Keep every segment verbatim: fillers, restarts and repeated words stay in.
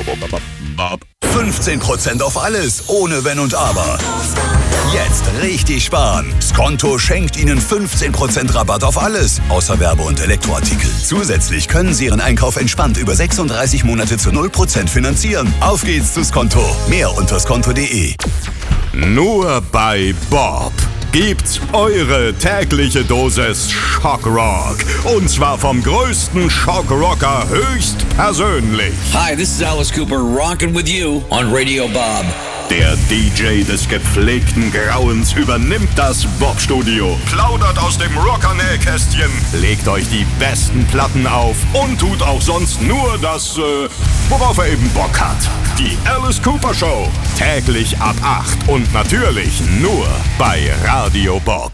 fünfzehn Prozent auf alles, ohne Wenn und Aber. Jetzt richtig sparen. Skonto schenkt Ihnen fünfzehn Prozent Rabatt auf alles, außer Werbe- und Elektroartikel. Zusätzlich können Sie Ihren Einkauf entspannt über sechsunddreißig Monate zu null Prozent finanzieren. Auf geht's zu Skonto. Mehr unter skonto punkt de. Nur bei Bob gibt's eure tägliche Dosis Schockrock. Und zwar vom größten Schockrocker höchstpersönlich. Hi, this is Alice Cooper, rockin' with you on Radio Bob. Der D J des gepflegten Grauens übernimmt das Bob-Studio, plaudert aus dem Rocker-Nähkästchen, legt euch die besten Platten auf und tut auch sonst nur das, äh, worauf er eben Bock hat. Die Alice Cooper Show, täglich ab acht und natürlich nur bei Radio Bob.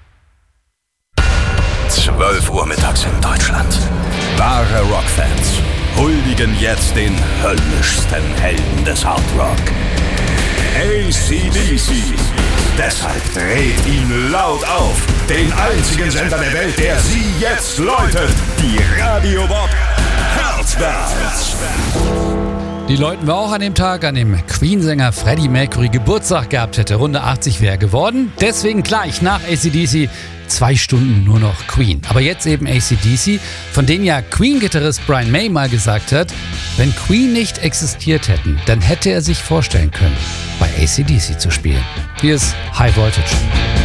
zwölf Uhr mittags in Deutschland. Wahre Rockfans huldigen jetzt den höllischsten Helden des Hard Rock. A C D C. Deshalb dreht ihn laut auf. Den einzigen Sender der Welt, der Sie jetzt läutet. Die Radio Bob Herzbands. Die läuten wir auch an dem Tag, an dem Queen-Sänger Freddie Mercury Geburtstag gehabt hätte. Runde achtzig wäre geworden. Deswegen gleich nach A C D C zwei Stunden nur noch Queen. Aber jetzt eben A C D C, von denen ja Queen-Gitarrist Brian May mal gesagt hat, wenn Queen nicht existiert hätten, dann hätte er sich vorstellen können, bei A C D C zu spielen. Hier ist High Voltage.